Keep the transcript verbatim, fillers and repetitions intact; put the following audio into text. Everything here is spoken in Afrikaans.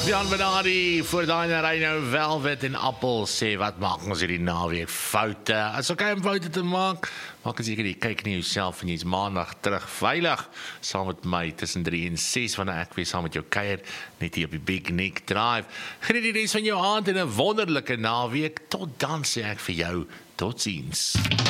Jan Benardi voor daai Rhino Velvet en Appel sê wat maak ons hierdie naweek foute? As ok om foute te maak, maak as jy kyk na jouself en jy's maandag terug veilig saam met my tussen drie en ses wanneer ek weer saam met jou kuier net hier op die Big Nick Drive. Geniet die res van jou aand en 'n wonderlike naweek. Tot dan sê ek vir jou totsiens.